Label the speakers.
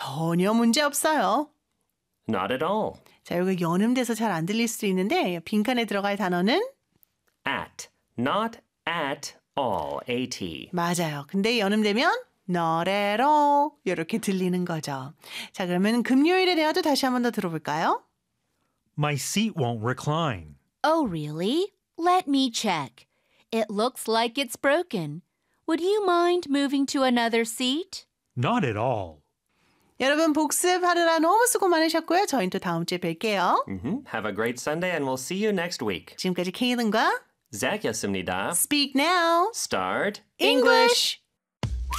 Speaker 1: 전혀 문제 없어요.
Speaker 2: Not at all.
Speaker 1: 자, 여기 연음돼서 잘 안 들릴 수도 있는데 빈칸에 들어갈 단어는
Speaker 2: At. Not at all. at.
Speaker 1: 맞아요. 근데 연음되면 not at all 이렇게 들리는 거죠. 자, 그러면 금요일의 대화도 다시 한 번 더 들어볼까요?
Speaker 3: My seat won't recline.
Speaker 4: Oh, really? Let me check. It looks like it's broken. Would you mind moving to another seat?
Speaker 3: Not at all.
Speaker 1: 여러분 복습하느라 너무 수고 많으셨고요. 저희는 또 다음 주에 뵐게요.
Speaker 2: Have a great Sunday and we'll see you next week.
Speaker 1: 지금까지 케이든과
Speaker 2: Zach였습니다.
Speaker 1: Speak Now
Speaker 2: Start
Speaker 1: English!